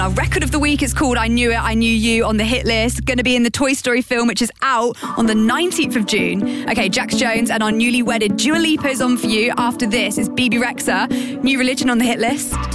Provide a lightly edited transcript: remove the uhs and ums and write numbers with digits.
Our record of the week is called I Knew It, I Knew You on the hit list. Going to be in the Toy Story film, which is out on the 19th of June. Okay, Jax Jones and our newly wedded Dua Lipa is on for you. After this is BB Rexha, New Religion on the hit list.